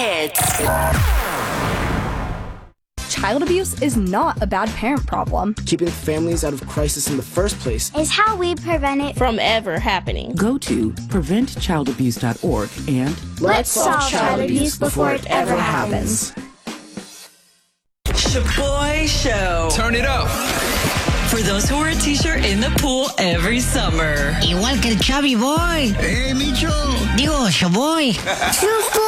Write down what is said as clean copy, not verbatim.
hits. Child abuse is not a bad parent problem. Keeping families out of crisis in the first place is how we prevent it from ever happening. Go to preventchildabuse.org and let's solve child abuse before it ever happens. Shaboy Show. Turn it up. For those who wear a t-shirt in the pool every summer. Igual que el Chubby Boy. Micho. Digo, Shaboy.